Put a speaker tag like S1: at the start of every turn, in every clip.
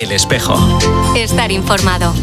S1: El Espejo.
S2: Estar informado.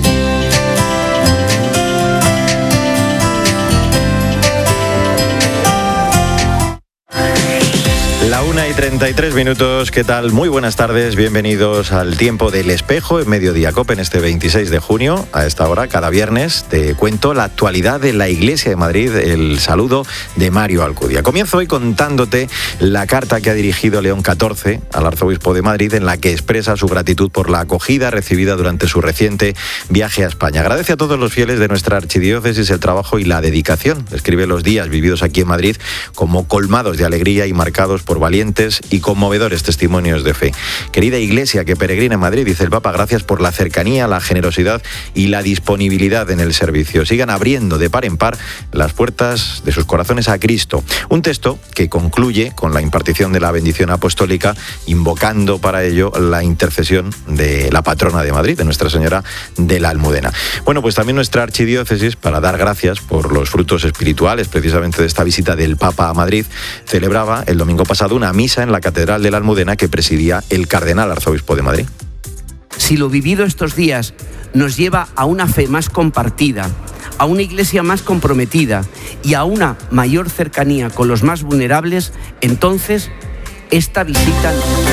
S3: La 1:33, ¿qué tal? Muy buenas tardes, bienvenidos al Tiempo del Espejo en Mediodía COPE en este 26 de junio. A esta hora, cada viernes, te cuento la actualidad de la Iglesia de Madrid, el saludo de Mario Alcudia. Comienzo hoy contándote la carta que ha dirigido León XIV al arzobispo de Madrid, en la que expresa su gratitud por la acogida recibida durante su reciente viaje a España. Agradece a todos los fieles de nuestra archidiócesis el trabajo y la dedicación. Describe los días vividos aquí en Madrid como colmados de alegría y marcados por valientes y conmovedores testimonios de fe. Querida Iglesia que peregrina en Madrid, dice el Papa, gracias por la cercanía, la generosidad y la disponibilidad en el servicio. Sigan abriendo de par en par las puertas de sus corazones a Cristo. Un texto que concluye con la impartición de la bendición apostólica, invocando para ello la intercesión de la patrona de Madrid, de Nuestra Señora de la Almudena. Bueno, pues también nuestra archidiócesis, para dar gracias por los frutos espirituales precisamente de esta visita del Papa a Madrid, celebraba el domingo pasado una misa en la Catedral de la Almudena que presidía el cardenal arzobispo de Madrid.
S4: Si lo vivido estos días nos lleva a una fe más compartida, a una iglesia más comprometida y a una mayor cercanía con los más vulnerables, entonces esta visita...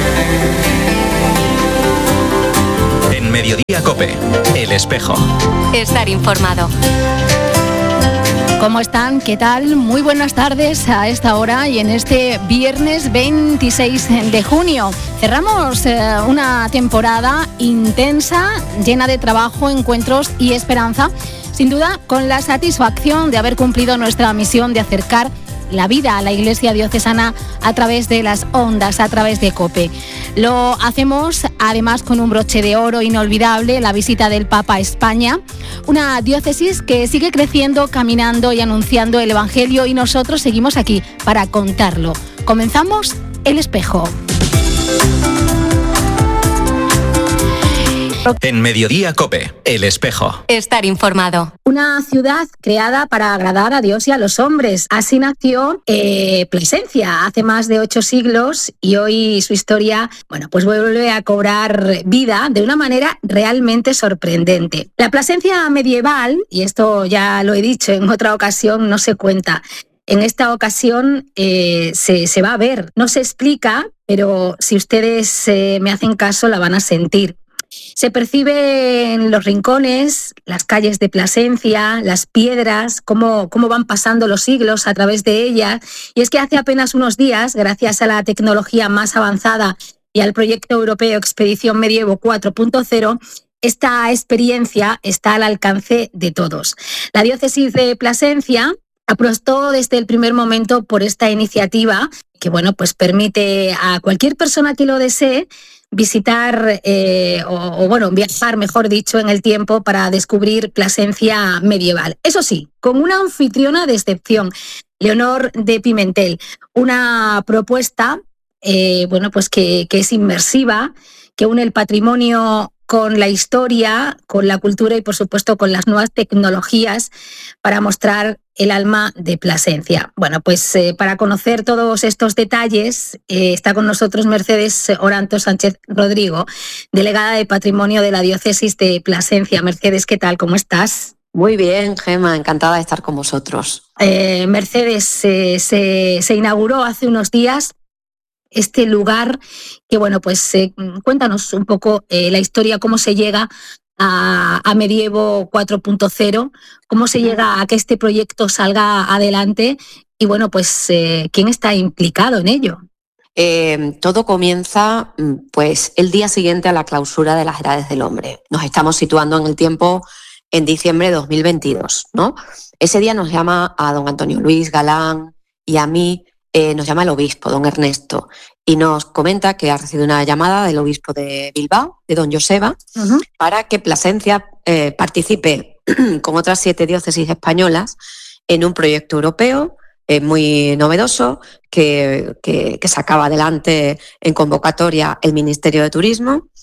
S1: En Mediodía COPE, El Espejo.
S2: Estar informado.
S5: ¿Cómo están? ¿Qué tal? Muy buenas tardes a esta hora y en este viernes 26 de junio. Cerramos una temporada intensa, llena de trabajo, encuentros y esperanza, sin duda con la satisfacción de haber cumplido nuestra misión de acercar la vida a la Iglesia diocesana a través de las ondas, a través de COPE. Lo hacemos además con un broche de oro inolvidable, la visita del Papa a España, una diócesis que sigue creciendo, caminando y anunciando el Evangelio, y nosotros seguimos aquí para contarlo. Comenzamos El Espejo.
S1: En Mediodía COPE, El Espejo.
S2: Estar informado.
S6: Una ciudad creada para agradar a Dios y a los hombres. Así nació Plasencia hace más de 8 siglos y hoy su historia, pues vuelve a cobrar vida de una manera realmente sorprendente. La Plasencia medieval, y esto ya lo he dicho en otra ocasión, no se cuenta. En esta ocasión se va a ver. No se explica, pero si ustedes me hacen caso la van a sentir. Se percibe en los rincones, las calles de Plasencia, las piedras, cómo van pasando los siglos a través de ellas. Y es que hace apenas unos días, gracias a la tecnología más avanzada y al proyecto europeo Expedición Medievo 4.0, esta experiencia está al alcance de todos. La diócesis de Plasencia apostó desde el primer momento por esta iniciativa que pues permite a cualquier persona que lo desee visitar viajar, mejor dicho, en el tiempo para descubrir Plasencia medieval. Eso sí, con una anfitriona de excepción, Leonor de Pimentel, una propuesta que es inmersiva, que une el patrimonio con la historia, con la cultura y, por supuesto, con las nuevas tecnologías para mostrar el alma de Plasencia. Para conocer todos estos detalles está con nosotros Mercedes Oranto Sánchez Rodrigo, delegada de Patrimonio de la Diócesis de Plasencia. Mercedes, ¿qué tal? ¿Cómo estás?
S7: Muy bien, Gemma, encantada de estar con vosotros.
S6: Mercedes, se inauguró hace unos días este lugar que, cuéntanos un poco la historia, cómo se llega a Medievo 4.0, cómo se llega a que este proyecto salga adelante y, quién está implicado en ello.
S7: Todo comienza el día siguiente a la clausura de las Edades del Hombre. Nos estamos situando en el tiempo en diciembre de 2022, ¿no? Ese día nos llama a don Antonio Luis Galán y a mí, nos llama el obispo, don Ernesto, y nos comenta que ha recibido una llamada del obispo de Bilbao, de don Joseba, para que Plasencia participe con otras 7 diócesis españolas en un proyecto europeo muy novedoso que sacaba adelante en convocatoria el Ministerio de Turismo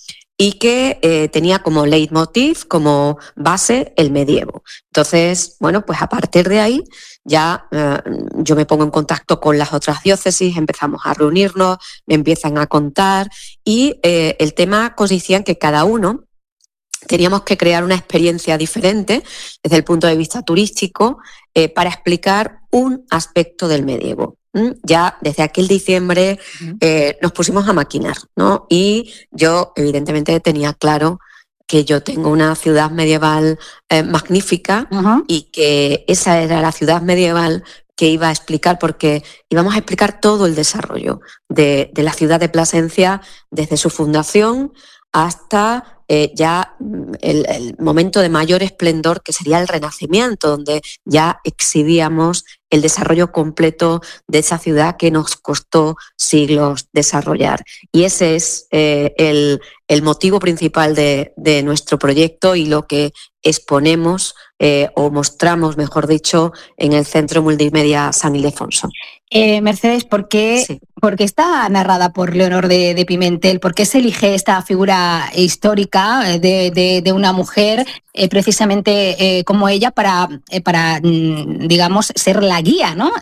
S7: y que tenía como leitmotiv, como base, el medievo. Entonces, bueno, pues a partir de ahí ya yo me pongo en contacto con las otras diócesis, empezamos a reunirnos, me empiezan a contar y el tema consistía en que cada uno teníamos que crear una experiencia diferente desde el punto de vista turístico para explicar un aspecto del medievo. Ya desde aquel diciembre nos pusimos a maquinar, ¿no? Y yo evidentemente tenía claro que yo tengo una ciudad medieval magnífica y que esa era la ciudad medieval que iba a explicar, porque íbamos a explicar todo el desarrollo de la ciudad de Plasencia desde su fundación hasta ya el momento de mayor esplendor, que sería el Renacimiento, donde ya exhibíamos el desarrollo completo de esa ciudad que nos costó siglos desarrollar. Y ese es el motivo principal de nuestro proyecto y lo que exponemos o mostramos, mejor dicho, en el Centro Multimedia San Ildefonso.
S6: Mercedes, ¿por qué está narrada por Leonor de Pimentel? ¿Por qué se elige esta figura histórica de una mujer precisamente como ella para digamos, ser la guía, ¿no?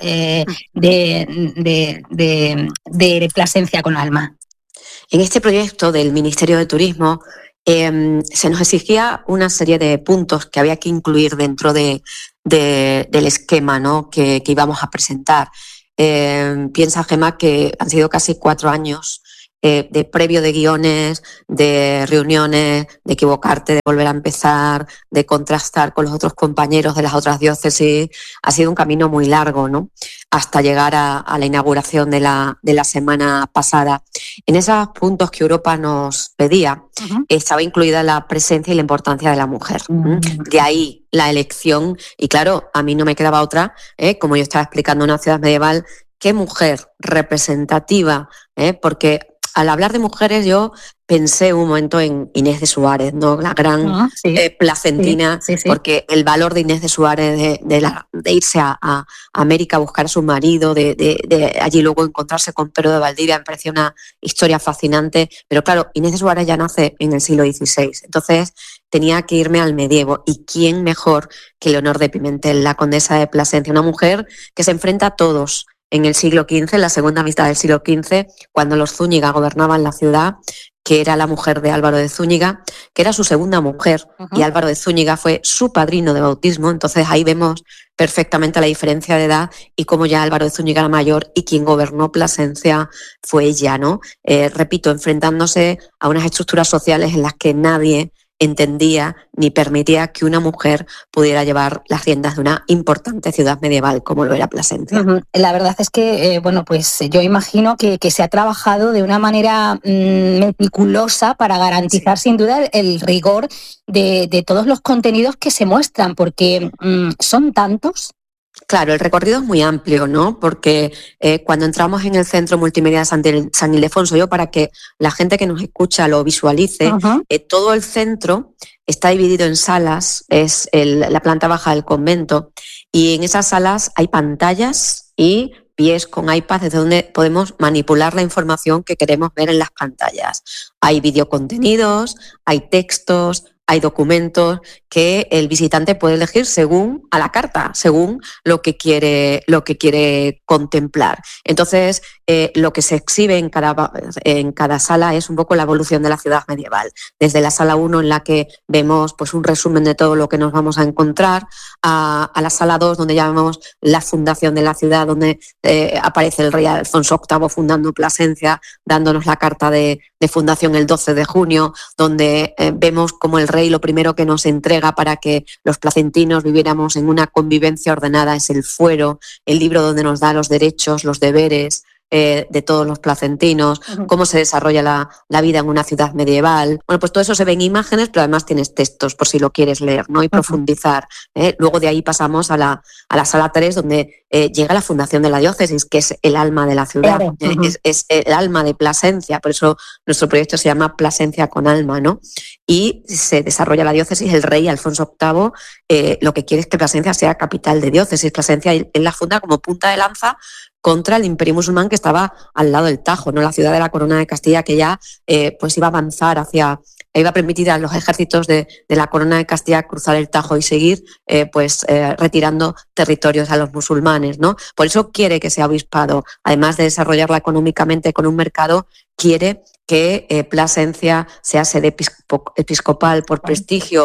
S6: de Plasencia con alma?
S7: En este proyecto del Ministerio de Turismo se nos exigía una serie de puntos que había que incluir dentro del esquema, ¿no? que íbamos a presentar. Piensa, Gemma, que han sido casi 4 años de previo de guiones, de reuniones, de equivocarte, de volver a empezar, de contrastar con los otros compañeros de las otras diócesis. Ha sido un camino muy largo, ¿no? Hasta llegar a la inauguración de la semana pasada. En esos puntos que Europa nos pedía, estaba incluida la presencia y la importancia de la mujer. De ahí la elección, y claro, a mí no me quedaba otra, como yo estaba explicando una ciudad medieval, qué mujer representativa, porque al hablar de mujeres yo pensé un momento en Inés de Suárez, ¿no? La gran placentina, porque el valor de Inés de Suárez de irse a América a buscar a su marido, de allí luego encontrarse con Pedro de Valdivia, me pareció una historia fascinante. Pero claro, Inés de Suárez ya nace en el siglo XVI, entonces tenía que irme al medievo. ¿Y quién mejor que Leonor de Pimentel, la condesa de Plasencia, una mujer que se enfrenta a todos en el siglo XV, en la segunda mitad del siglo XV, cuando los Zúñiga gobernaban la ciudad, que era la mujer de Álvaro de Zúñiga, que era su segunda mujer, y Álvaro de Zúñiga fue su padrino de bautismo. Entonces ahí vemos perfectamente la diferencia de edad y cómo ya Álvaro de Zúñiga era mayor y quien gobernó Plasencia fue ella, ¿no? Repito, enfrentándose a unas estructuras sociales en las que nadie entendía ni permitía que una mujer pudiera llevar las riendas de una importante ciudad medieval como lo era Plasencia.
S6: La verdad es que, bueno, pues yo imagino que se ha trabajado de una manera meticulosa para garantizar sin duda el rigor de todos los contenidos que se muestran, porque son tantos.
S7: Claro, el recorrido es muy amplio, ¿no? Porque cuando entramos en el Centro Multimedia San Ildefonso, yo para que la gente que nos escucha lo visualice, todo el centro está dividido en salas, es la planta baja del convento, y en esas salas hay pantallas y pies con iPad desde donde podemos manipular la información que queremos ver en las pantallas. Hay videocontenidos, hay textos, hay documentos que el visitante puede elegir según a la carta, según lo que quiere contemplar. Entonces, lo que se exhibe en cada sala es un poco la evolución de la ciudad medieval. Desde la sala 1, en la que vemos pues un resumen de todo lo que nos vamos a encontrar, a la sala 2, donde ya vemos la fundación de la ciudad, donde aparece el rey Alfonso VIII fundando Plasencia, dándonos la carta de fundación el 12 de junio, donde vemos como el rey lo primero que nos entrega para que los placentinos viviéramos en una convivencia ordenada es el fuero, el libro donde nos da los derechos, los deberes de todos los placentinos, cómo se desarrolla la vida en una ciudad medieval. Bueno, pues todo eso se ve en imágenes, pero además tienes textos por si lo quieres leer, ¿no? Y profundizar. Luego de ahí pasamos a la sala 3, donde llega la fundación de la diócesis, que es el alma de la ciudad, es el alma de Plasencia, por eso nuestro proyecto se llama Plasencia con alma, ¿no? Y se desarrolla la diócesis. El rey Alfonso VIII lo que quiere es que Plasencia sea capital de diócesis. Plasencia él la funda como punta de lanza contra el Imperio musulmán que estaba al lado del Tajo, ¿no? La ciudad de la Corona de Castilla, que ya pues iba a avanzar iba a permitir a los ejércitos de la Corona de Castilla cruzar el Tajo y seguir retirando territorios a los musulmanes, ¿no? Por eso quiere que sea obispado, además de desarrollarla económicamente con un mercado, quiere que Plasencia sea sede episcopal por prestigio,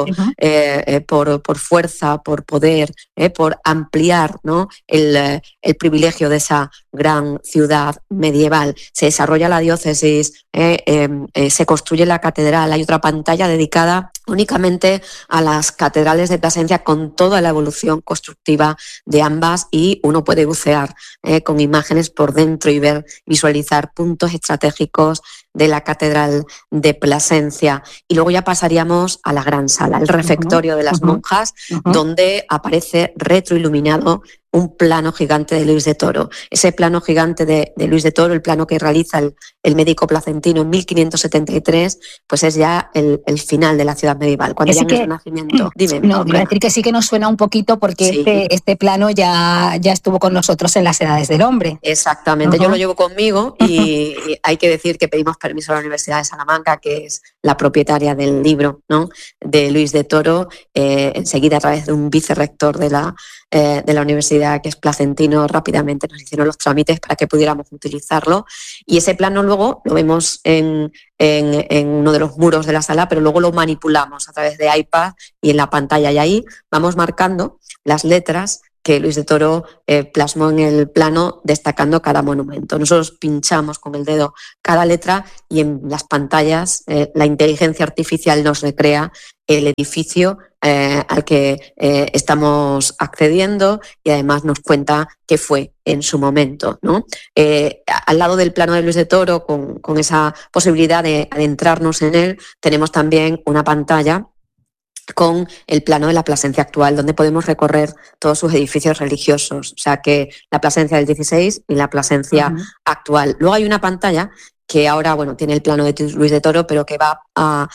S7: por fuerza, por poder, por ampliar, ¿no? el privilegio de esa gran ciudad medieval. Se desarrolla la diócesis, se construye la catedral, hay otra pantalla dedicada únicamente a las catedrales de Plasencia con toda la evolución constructiva de ambas, y uno puede bucear con imágenes por dentro y visualizar puntos estratégicos de la catedral de Plasencia. Y luego ya pasaríamos a la gran sala, el refectorio de las monjas, donde aparece retroiluminado un plano gigante de Luis de Toro. Ese plano gigante de Luis de Toro, el plano que realiza el médico placentino en 1573, pues es ya el final de la ciudad medieval, cuando ya en el Renacimiento. Dime.
S6: No, voy a decir que sí que nos suena un poquito, porque
S7: sí,
S6: este plano ya estuvo con nosotros en las Edades del Hombre.
S7: Exactamente, yo lo llevo conmigo y hay que decir que pedimos permiso a la Universidad de Salamanca, que es la propietaria del libro, ¿no?, de Luis de Toro, enseguida a través de un vicerrector de la universidad, que es placentino, rápidamente nos hicieron los trámites para que pudiéramos utilizarlo, y ese plano luego lo vemos en uno de los muros de la sala, pero luego lo manipulamos a través de iPad y en la pantalla, y ahí vamos marcando las letras que Luis de Toro plasmó en el plano, destacando cada monumento. Nosotros pinchamos con el dedo cada letra y en las pantallas la inteligencia artificial nos recrea el edificio al que estamos accediendo, y además nos cuenta qué fue en su momento, ¿no? Al lado del plano de Luis de Toro, con esa posibilidad de adentrarnos en él, tenemos también una pantalla con el plano de la Plasencia actual, donde podemos recorrer todos sus edificios religiosos, o sea que la Plasencia del 16 y la Plasencia actual. Luego hay una pantalla que ahora, bueno, tiene el plano de Luis de Toro, pero que van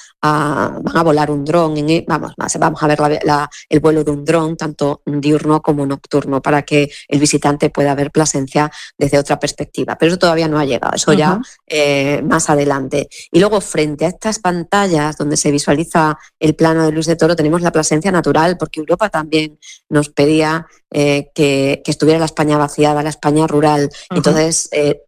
S7: a volar un dron, vamos a ver el vuelo de un dron, tanto diurno como nocturno, para que el visitante pueda ver Plasencia desde otra perspectiva. Pero eso todavía no ha llegado, eso ya más adelante. Y luego, frente a estas pantallas donde se visualiza el plano de Luis de Toro, tenemos la Plasencia natural, porque Europa también nos pedía que estuviera la España vaciada, la España rural. Entonces,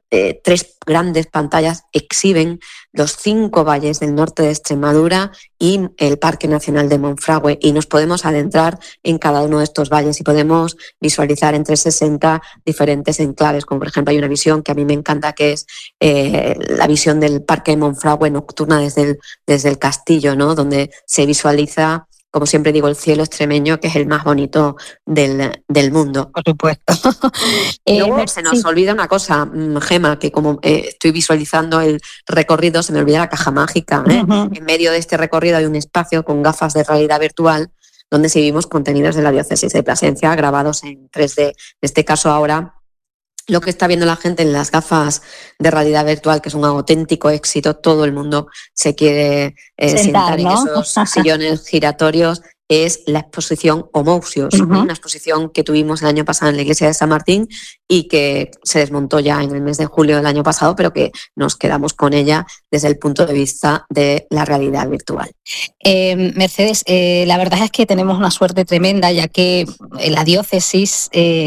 S7: 3 grandes pantallas exhiben los 5 valles del norte de Extremadura y el Parque Nacional de Monfragüe, y nos podemos adentrar en cada uno de estos valles y podemos visualizar en 360 diferentes enclaves, como por ejemplo hay una visión que a mí me encanta, que es la visión del Parque de Monfragüe nocturna desde el castillo, ¿no?, donde se visualiza, como siempre digo, el cielo extremeño, que es el más bonito del mundo.
S6: Por supuesto.
S7: Luego se nos olvida una cosa, Gema, que como estoy visualizando el recorrido, se me olvida la caja mágica. En medio de este recorrido hay un espacio con gafas de realidad virtual, donde exhibimos contenidos de la diócesis de Plasencia grabados en 3D. En este caso ahora, lo que está viendo la gente en las gafas de realidad virtual, que es un auténtico éxito, todo el mundo se quiere sentar, ¿no?, en esos sillones giratorios, es la exposición Homoousios, una exposición que tuvimos el año pasado en la iglesia de San Martín y que se desmontó ya en el mes de julio del año pasado, pero que nos quedamos con ella desde el punto de vista de la realidad virtual.
S6: Mercedes, la verdad es que tenemos una suerte tremenda, ya que la diócesis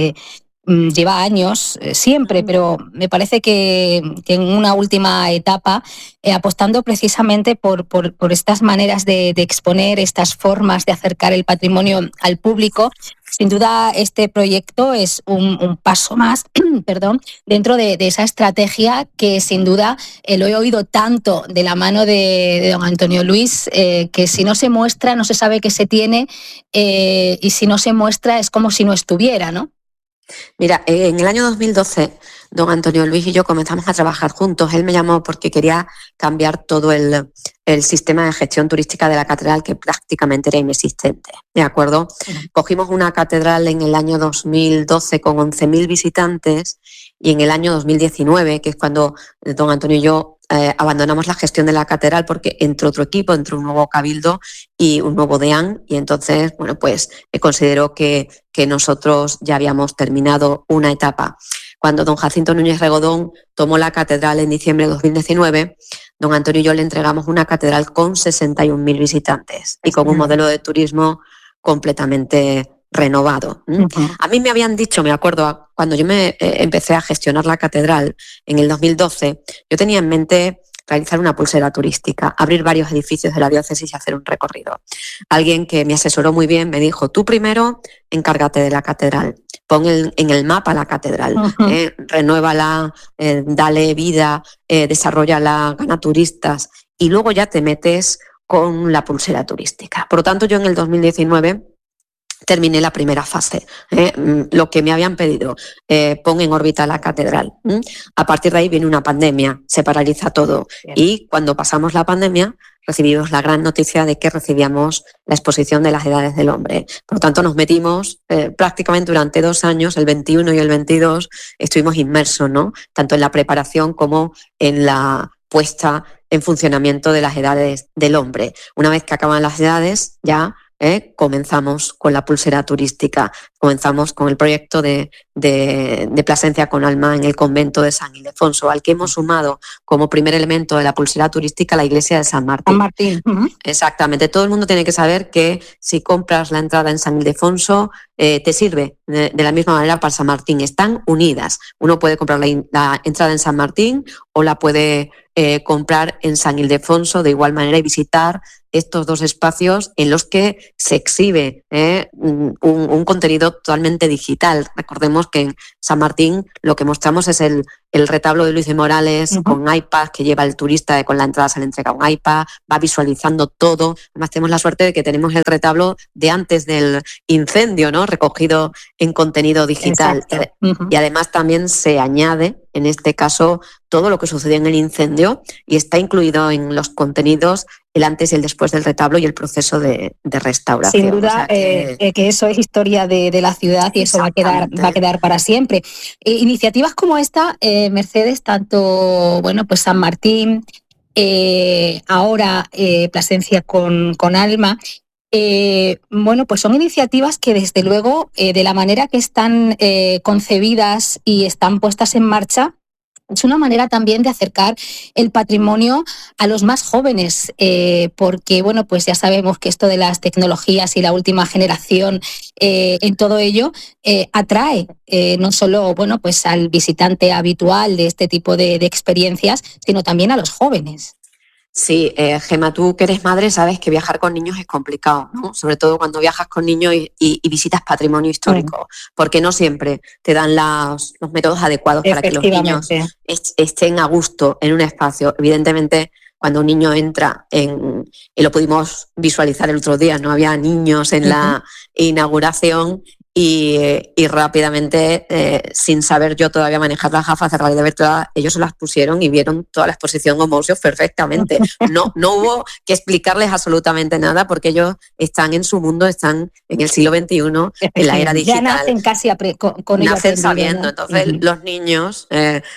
S6: lleva años, siempre, pero me parece que en una última etapa, apostando precisamente por estas maneras de exponer, estas formas de acercar el patrimonio al público. Sin duda, este proyecto es un paso más dentro de esa estrategia que sin duda lo he oído tanto de la mano de don Antonio Luis, que si no se muestra no se sabe que se tiene, y si no se muestra es como si no estuviera, ¿no?
S7: Mira, en el año 2012, don Antonio Luis y yo comenzamos a trabajar juntos. Él me llamó porque quería cambiar todo el sistema de gestión turística de la catedral, que prácticamente era inexistente, ¿de acuerdo? Cogimos una catedral en el año 2012 con 11.000 visitantes, y en el año 2019, que es cuando don Antonio y yo abandonamos la gestión de la catedral, porque entró otro equipo, entró un nuevo cabildo y un nuevo deán, y entonces, bueno, pues consideró que nosotros ya habíamos terminado una etapa. cuando don Jacinto Núñez Regodón tomó la catedral en diciembre de 2019, don Antonio y yo le entregamos una catedral con 61.000 visitantes y con un modelo de turismo completamente renovado. A mí me habían dicho, me acuerdo, cuando yo me empecé a gestionar la catedral en el 2012, yo tenía en mente realizar una pulsera turística, abrir varios edificios de la diócesis y hacer un recorrido. Alguien que me asesoró muy bien me dijo, tú primero encárgate de la catedral, pon en el mapa la catedral, renuévala, dale vida, desarróllala, gana turistas y luego ya te metes con la pulsera turística. Por lo tanto, yo en el 2019 terminé la primera fase, lo que me habían pedido, pon en órbita la catedral. A partir de ahí viene una pandemia, se paraliza todo. Bien. Y cuando pasamos la pandemia recibimos la gran noticia de que recibíamos la exposición de las edades del hombre. Por lo tanto, nos metimos prácticamente durante 2 años, el 21 y el 22, estuvimos inmersos, ¿no? Tanto en la preparación como en la puesta en funcionamiento de las edades del hombre. Una vez que acaban las edades, ya comenzamos con la pulsera turística, comenzamos con el proyecto de Plasencia con Alma en el convento de San Ildefonso, al que hemos sumado como primer elemento de la pulsera turística la iglesia de San Martín.
S6: San Martín.
S7: Exactamente, todo el mundo tiene que saber que si compras la entrada en San Ildefonso te sirve de la misma manera para San Martín, están unidas. Uno puede comprar la entrada en San Martín o la puede comprar en San Ildefonso de igual manera y visitar estos 2 espacios en los que se exhibe un contenido totalmente digital. Recordemos que en San Martín lo que mostramos es el retablo de Luis de Morales con iPad que lleva el turista, con la entrada se le entrega un iPad, va visualizando todo. Además tenemos la suerte de que tenemos el retablo de antes del incendio, ¿no? Recogido en contenido digital. Y además también se añade, en este caso, todo lo que sucedió en el incendio y está incluido en los contenidos el antes y el después del retablo y el proceso de restauración.
S6: Sin duda, o sea que eso es historia de la ciudad y eso va a quedar para siempre. Iniciativas como esta, Mercedes, tanto pues San Martín, ahora Plasencia con Alma, pues son iniciativas que desde luego, de la manera que están concebidas y están puestas en marcha, es una manera también de acercar el patrimonio a los más jóvenes, porque pues ya sabemos que esto de las tecnologías y la última generación en todo ello atrae no solo pues al visitante habitual de este tipo de experiencias, sino también a los jóvenes.
S7: Sí, Gemma, tú que eres madre sabes que viajar con niños es complicado, ¿no? Sobre todo cuando viajas con niños y visitas patrimonio histórico, porque no siempre te dan los métodos adecuados para que los niños estén a gusto en un espacio. Evidentemente, cuando un niño entra y lo pudimos visualizar el otro día, no había niños en la inauguración y rápidamente, sin saber yo todavía manejar las gafas de realidad virtual, ellos se las pusieron y vieron toda la exposición Homosios perfectamente. No hubo que explicarles absolutamente nada porque ellos están en su mundo, están en el siglo XXI, en la era digital.
S6: Ya nacen casi con ello.
S7: Nacen sabiendo, ¿no? Entonces los niños,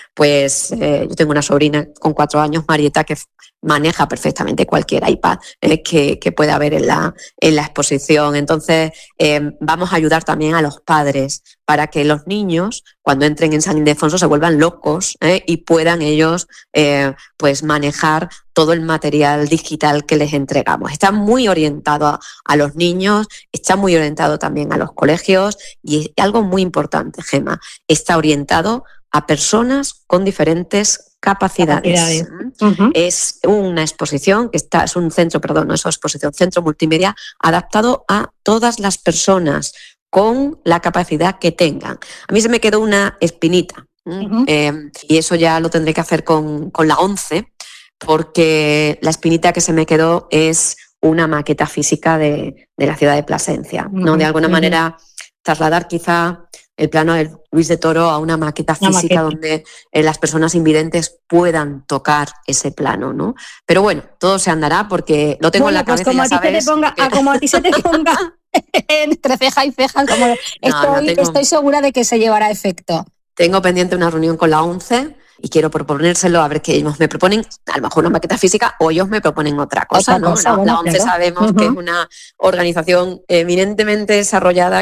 S7: yo tengo una sobrina con 4 años, Marieta, que maneja perfectamente cualquier iPad que pueda haber en la exposición. Entonces vamos a ayudar también a los padres para que los niños cuando entren en San Ildefonso se vuelvan locos y puedan ellos pues manejar todo el material digital que les entregamos. Está muy orientado a los niños, está muy orientado también a los colegios y algo muy importante, Gemma, está orientado a personas con diferentes capacidades. Es una exposición es un centro, no es una exposición, centro multimedia adaptado a todas las personas con la capacidad que tengan. A mí se me quedó una espinita y eso ya lo tendré que hacer con la 11, porque la espinita que se me quedó es una maqueta física de la ciudad de Plasencia, ¿no? De alguna manera trasladar quizá el plano de Luis de Toro a una maqueta física donde las personas invidentes puedan tocar ese plano, ¿no? Pero bueno, todo se andará porque lo tengo en la cabeza,
S6: como
S7: ya sabes.
S6: Como a ti se te ponga entre ceja y ceja, estoy segura de que se llevará efecto.
S7: Tengo pendiente una reunión con la 11 y quiero proponérselo a ver qué ellos me proponen, a lo mejor una maqueta física o ellos me proponen otra cosa, ¿no? La 11 sabemos que es una organización eminentemente desarrollada que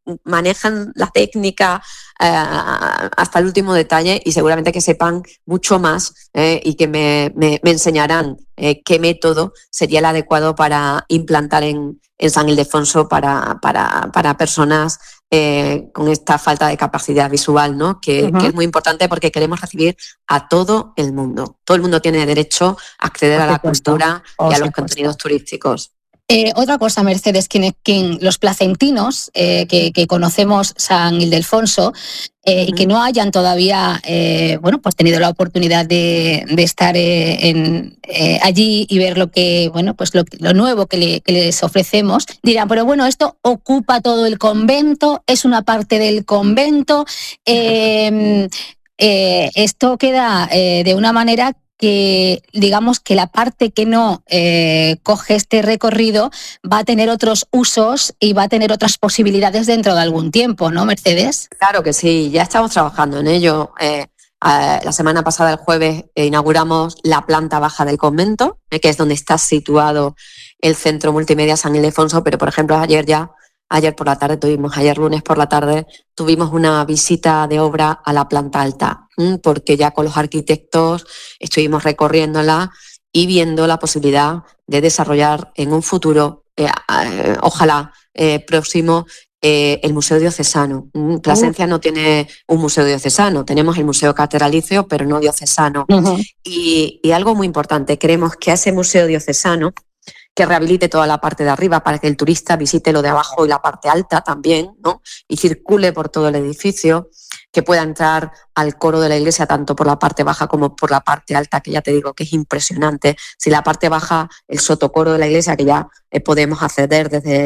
S7: manejan la técnica hasta el último detalle y seguramente que sepan mucho más y que me enseñarán qué método sería el adecuado para implantar en San Ildefonso para personas con esta falta de capacidad visual, ¿no? Que es muy importante porque queremos recibir a todo el mundo. Todo el mundo tiene derecho a acceder a la cultura y a los contenidos turísticos.
S6: Otra cosa, Mercedes, que los placentinos que conocemos San Ildefonso y que no hayan todavía pues tenido la oportunidad de estar allí y ver lo que lo nuevo que les ofrecemos, dirán, pero bueno, esto ocupa todo el convento, es una parte del convento, esto queda de una manera que digamos que la parte que no coge este recorrido va a tener otros usos y va a tener otras posibilidades dentro de algún tiempo, ¿no, Mercedes?
S7: Claro que sí, ya estamos trabajando en ello. La semana pasada, el jueves, inauguramos la planta baja del convento, que es donde está situado el Centro Multimedia San Ildefonso, pero por ejemplo ayer lunes por la tarde, tuvimos una visita de obra a la planta alta, porque ya con los arquitectos estuvimos recorriéndola y viendo la posibilidad de desarrollar en un futuro, ojalá próximo, el Museo Diocesano. Plasencia no tiene un museo diocesano, tenemos el Museo Catedralicio, pero no diocesano. Y algo muy importante, queremos que a ese Museo Diocesano, que rehabilite toda la parte de arriba para que el turista visite lo de abajo y la parte alta también, ¿no? Y circule por todo el edificio, que pueda entrar al coro de la iglesia tanto por la parte baja como por la parte alta, que ya te digo que es impresionante. Si la parte baja, el sotocoro de la iglesia, que ya podemos acceder desde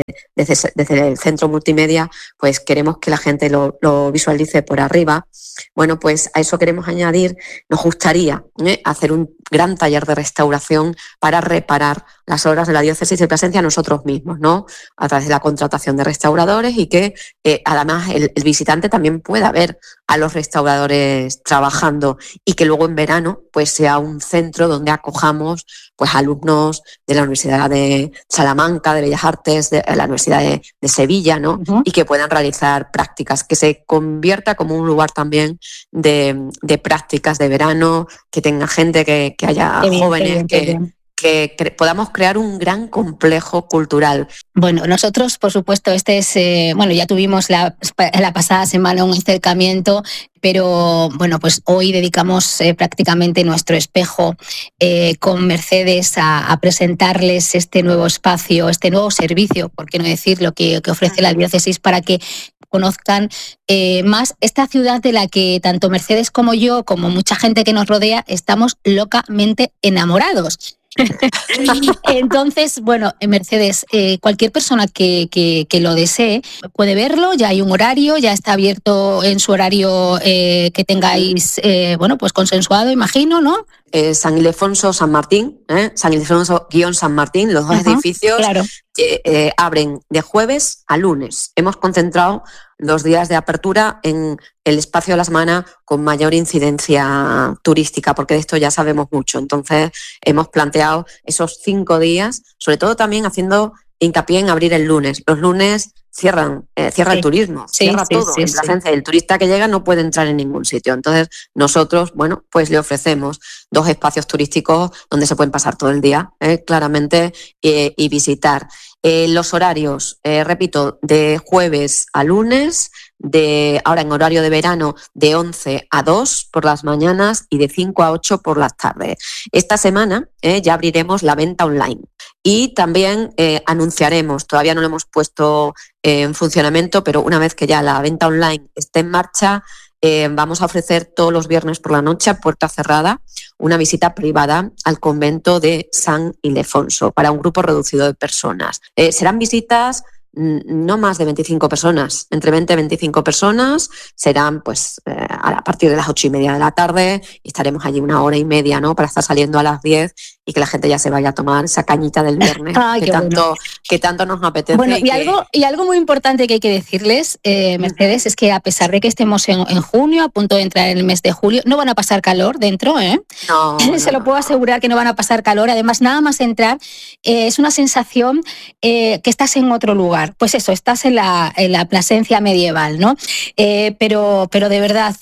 S7: el centro multimedia, pues queremos que la gente lo visualice por arriba. Bueno, pues a eso queremos añadir, nos gustaría hacer un gran taller de restauración para reparar las obras de la diócesis de Plasencia nosotros mismos, ¿no? A través de la contratación de restauradores y que además el visitante también pueda ver a los restauradores trabajando y que luego en verano pues sea un centro donde acojamos pues alumnos de la Universidad de Salamanca, de Bellas Artes, de la Universidad de Sevilla, ¿no? Y que puedan realizar prácticas, que se convierta como un lugar también de prácticas de verano, que tenga gente, que haya jóvenes, que podamos crear un gran complejo cultural.
S6: Bueno, nosotros, por supuesto, ya tuvimos la pasada semana un acercamiento, pero bueno, pues hoy dedicamos prácticamente nuestro espejo con Mercedes a presentarles este nuevo espacio, este nuevo servicio, por qué no decir lo que ofrece la diócesis, para que conozcan más esta ciudad de la que tanto Mercedes como yo, como mucha gente que nos rodea, estamos locamente enamorados. Entonces, bueno, Mercedes, cualquier persona que lo desee puede verlo, ya hay un horario, ya está abierto en su horario que tengáis, pues consensuado, imagino, ¿no?
S7: San Ildefonso, San Martín, San Ildefonso-San Martín, los dos edificios, claro, abren de jueves a lunes. Hemos concentrado los días de apertura en el espacio de la semana con mayor incidencia turística, porque de esto ya sabemos mucho. Entonces hemos planteado esos 5 días, sobre todo también haciendo hincapié en abrir el lunes. Los lunes cierra el turismo, cierra todo. En Plasencia, el turista que llega no puede entrar en ningún sitio. Entonces nosotros, bueno, pues le ofrecemos 2 espacios turísticos donde se pueden pasar todo el día, claramente, y visitar. Los horarios, repito, de jueves a lunes, ahora en horario de verano, de 11 a 2 por las mañanas y de 5 a 8 por las tardes. Esta semana ya abriremos la venta online y también anunciaremos, todavía no lo hemos puesto en funcionamiento, pero una vez que ya la venta online esté en marcha, vamos a ofrecer todos los viernes por la noche a puerta cerrada una visita privada al convento de San Ildefonso para un grupo reducido de personas. Serán visitas no más de 25 personas, entre 20 y 25 personas, serán pues a partir de las 8:30 de la tarde y estaremos allí 1 hora y media, ¿no? Para estar saliendo a las 10 y que la gente ya se vaya a tomar esa cañita del viernes.
S5: Ay,
S7: que tanto nos apetece.
S5: Bueno, y algo muy importante que hay que decirles, Mercedes, es que a pesar de que estemos en junio, a punto de entrar en el mes de julio, no van a pasar calor dentro, ¿eh?
S7: No,
S5: Se lo puedo asegurar que no van a pasar calor. Además, nada más entrar, es una sensación que estás en otro lugar. Pues eso, estás en la Plasencia medieval, ¿no? Pero de verdad,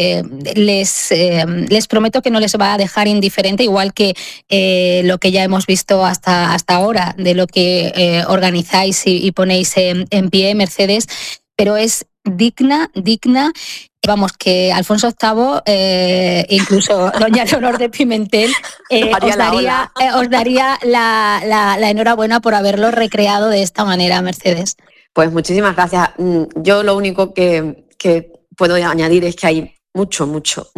S5: les prometo que no les va a dejar indiferente, igual que lo que ya hemos visto hasta ahora, de lo que organizáis y ponéis en pie, Mercedes, pero es digna. Vamos, que Alfonso VIII, incluso doña Leonor de Pimentel, os daría la enhorabuena por haberlo recreado de esta manera, Mercedes.
S7: Pues muchísimas gracias. Yo lo único que puedo añadir es que hay mucho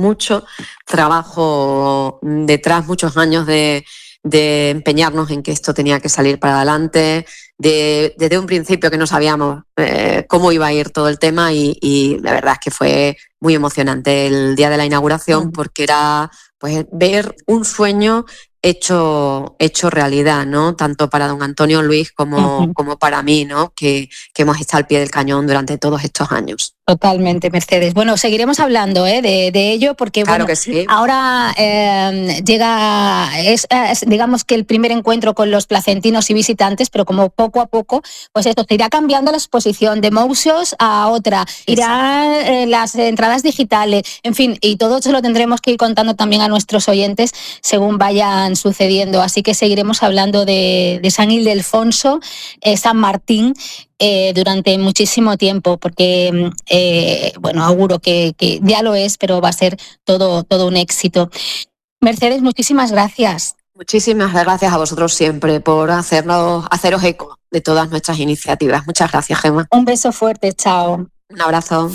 S7: trabajo detrás, muchos años de empeñarnos en que esto tenía que salir para adelante, desde un principio que no sabíamos cómo iba a ir todo el tema y la verdad es que fue muy emocionante el día de la inauguración porque era pues ver un sueño hecho realidad, ¿no? Tanto para don Antonio Luis como para mí, ¿no? Que hemos estado al pie del cañón durante todos estos años.
S5: Totalmente, Mercedes. Bueno, seguiremos hablando de ello porque
S7: claro que sí.
S5: Ahora llega, digamos que el primer encuentro con los placentinos y visitantes, pero como poco a poco, pues esto se irá cambiando la exposición de museos a otra, irán las entradas digitales, en fin, y todo eso lo tendremos que ir contando también a nuestros oyentes según vayan sucediendo. Así que seguiremos hablando de San Ildefonso, San Martín, durante muchísimo tiempo, porque auguro que ya lo es, pero va a ser todo un éxito. Mercedes, muchísimas gracias.
S7: Muchísimas gracias a vosotros siempre por haceros eco de todas nuestras iniciativas. Muchas gracias, Gemma.
S5: Un beso fuerte, chao.
S7: Un abrazo.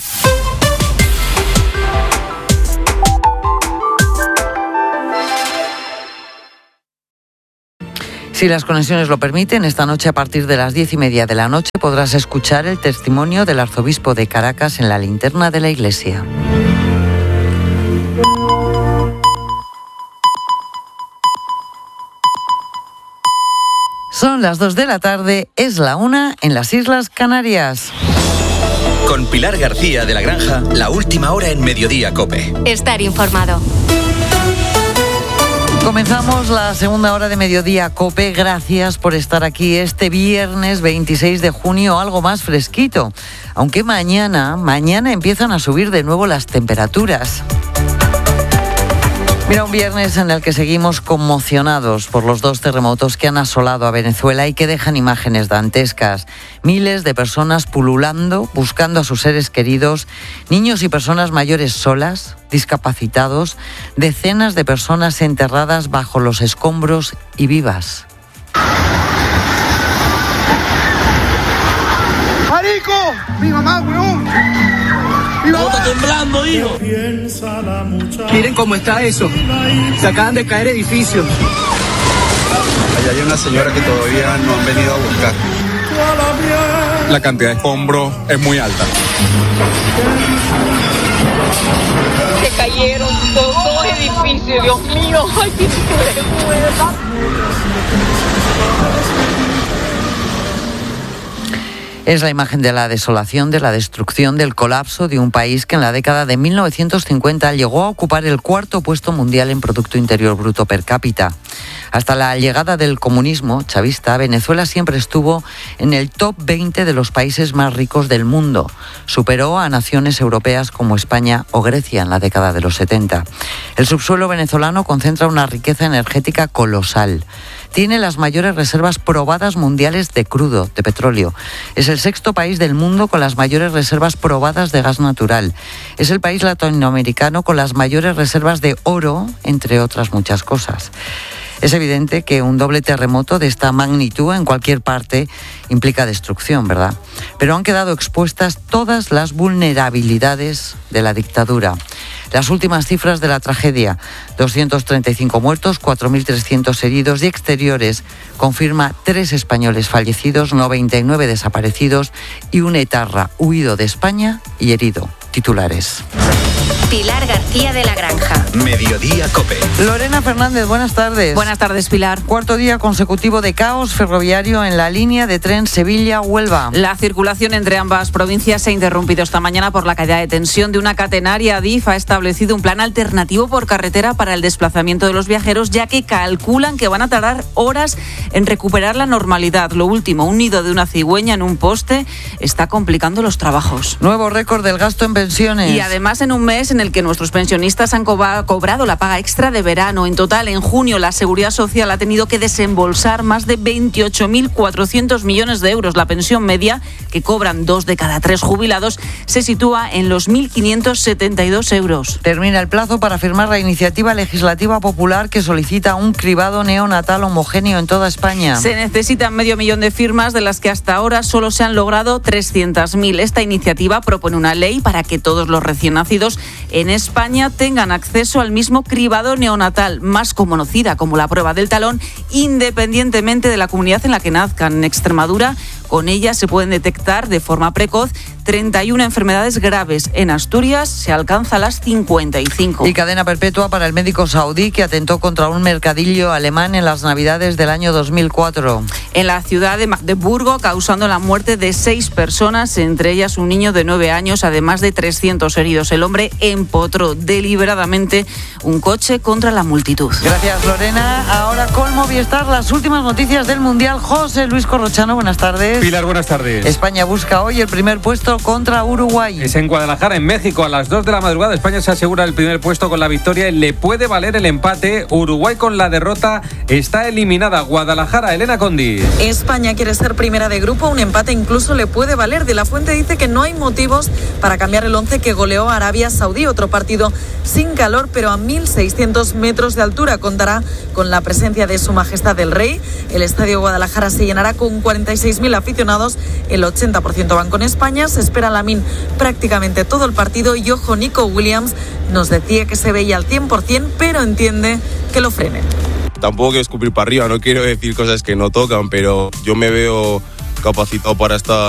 S8: Si las conexiones lo permiten, esta noche a partir de las 10:30 de la noche podrás escuchar el testimonio del arzobispo de Caracas en la linterna de la iglesia. Son las 2 de la tarde, es la 1 en las Islas Canarias.
S1: Con Pilar García de la Granja, la última hora en Mediodía COPE.
S2: Estar informado.
S8: Comenzamos la segunda hora de Mediodía COPE. Gracias por estar aquí este viernes 26 de junio, algo más fresquito. Aunque mañana empiezan a subir de nuevo las temperaturas. Mira, un viernes en el que seguimos conmocionados por los 2 terremotos que han asolado a Venezuela y que dejan imágenes dantescas. Miles de personas pululando, buscando a sus seres queridos, niños y personas mayores solas, discapacitados, decenas de personas enterradas bajo los escombros y vivas.
S9: ¡Marico! ¡Mi mamá, weón!
S10: ¡Todo está temblando, hijo!
S11: Miren cómo está eso. Se acaban de caer edificios.
S12: Allá hay una señora que todavía no han venido a buscar.
S13: La cantidad de escombros es muy alta.
S14: Se cayeron dos edificios, Dios mío. ¡Ay, qué fuerte!
S8: Es la imagen de la desolación, de la destrucción, del colapso de un país que en la década de 1950 llegó a ocupar el 4º puesto mundial en Producto Interior Bruto per cápita. Hasta la llegada del comunismo chavista, Venezuela siempre estuvo en el top 20 de los países más ricos del mundo. Superó a naciones europeas como España o Grecia en la década de los 70. El subsuelo venezolano concentra una riqueza energética colosal. Tiene las mayores reservas probadas mundiales de crudo, de petróleo. Es el 6º país del mundo con las mayores reservas probadas de gas natural. Es el país latinoamericano con las mayores reservas de oro, entre otras muchas cosas. Es evidente que un doble terremoto de esta magnitud en cualquier parte implica destrucción, ¿verdad? Pero han quedado expuestas todas las vulnerabilidades de la dictadura. Las últimas cifras de la tragedia, 235 muertos, 4.300 heridos y exteriores, confirma 3 españoles fallecidos, 99 desaparecidos y un etarra huido de España y herido. Titulares.
S2: Pilar García de la Granja.
S1: Mediodía COPE.
S8: Lorena Fernández, buenas tardes.
S15: Buenas tardes, Pilar.
S8: Cuarto día consecutivo de caos ferroviario en la línea de tren Sevilla-Huelva.
S15: La circulación entre ambas provincias se ha interrumpido esta mañana por la caída de tensión de una catenaria. Adif ha establecido un plan alternativo por carretera para el desplazamiento de los viajeros, ya que calculan que van a tardar horas en recuperar la normalidad. Lo último, un nido de una cigüeña en un poste está complicando los trabajos.
S8: Nuevo récord del gasto en pensiones.
S15: Y además en un mes en el que nuestros pensionistas han cobrado la paga extra de verano. En total, en junio, la Seguridad Social ha tenido que desembolsar más de 28.400 millones de euros. La pensión media, que cobran 2 de cada 3 jubilados, se sitúa en los 1.572 euros.
S8: Termina el plazo para firmar la iniciativa legislativa popular que solicita un cribado neonatal homogéneo en toda España.
S15: Se necesitan 500.000 de firmas, de las que hasta ahora solo se han logrado 300.000. Esta iniciativa propone una ley para que todos los recién nacidos en España tengan acceso al mismo cribado neonatal, más conocida como la prueba del talón, independientemente de la comunidad en la que nazcan. En Extremadura, con ella se pueden detectar de forma precoz 31 enfermedades graves. En Asturias se alcanza las 55.
S8: Y cadena perpetua para el médico saudí que atentó contra un mercadillo alemán en las Navidades del año 2004.
S15: En la ciudad de Magdeburgo, causando la muerte de 6 personas, entre ellas un niño de 9 años, además de 300 heridos. El hombre empotró deliberadamente un coche contra la multitud.
S8: Gracias, Lorena. Ahora con Movistar, las últimas noticias del Mundial. José Luis Corrochano, buenas tardes.
S16: Pilar, buenas tardes.
S8: España busca hoy el primer puesto contra Uruguay.
S16: Es en Guadalajara, en México, a las 2 de la madrugada. España se asegura el primer puesto con la victoria y le puede valer el empate. Uruguay con la derrota está eliminada. Guadalajara, Elena Condi.
S17: España quiere ser primera de grupo, un empate incluso le puede valer. De la Fuente dice que no hay motivos para cambiar el 11 que goleó a Arabia Saudí. Otro partido sin calor, pero a 1.600 metros de altura. Contará con la presencia de Su Majestad el Rey. El estadio Guadalajara se llenará con 46.000 aficionados. El 80% van con España. Se espera Lamine prácticamente todo el partido. Y ojo, Nico Williams nos decía que se veía al 100%, pero entiende que lo frenen.
S18: Tampoco quiero escupir para arriba, no quiero decir cosas que no tocan, pero yo me veo capacitado para estar